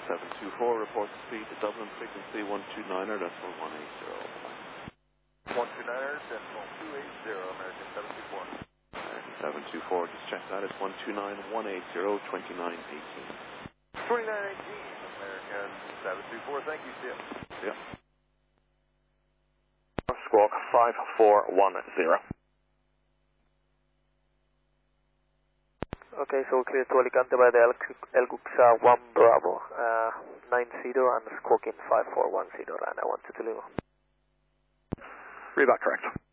724, report speed to Dublin, frequency 129er, decimal 180. 129er, decimal 280, American 724. American 724, just check that, it's 129, 180, 2918. 2918, American 724, thank you, Tim. Yeah. Squawk 5410. Okay, so clear to Alicante by the El-Guxa 1 Bravo, 90 and squawking 5410, and I want to Lima. Read that correct.